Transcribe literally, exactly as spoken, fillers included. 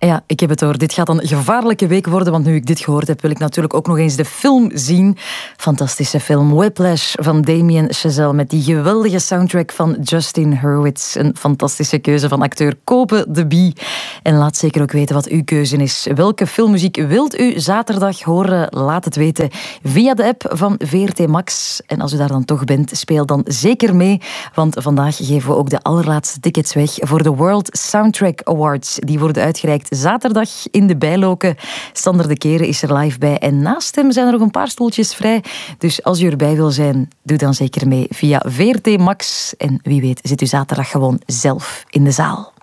Ja, ik heb het door. Dit gaat een gevaarlijke week worden, want nu ik dit gehoord heb, wil ik natuurlijk ook nog eens de film zien. Fantastische film Whiplash van Damien Chazelle met die geweldige soundtrack van Justin Hurwitz. Een fantastische keuze van acteur Kobe de Bie. En laat zeker ook weten wat uw keuze is. Welke filmmuziek wilt u zaterdag horen? Laat het weten via de app van V R T Max. En als u daar dan toch bent, speel dan zeker mee, want vandaag geven we ook de allerlaatste tickets weg voor de World Soundtrack Awards. Die worden uitgereikt zaterdag in de Bijloken. Sander de Keren is er live bij en naast hem zijn er nog een paar stoeltjes vrij. Dus als u erbij wil zijn, doe dan zeker mee via V R T Max. En wie weet zit u zaterdag gewoon zelf in de zaal.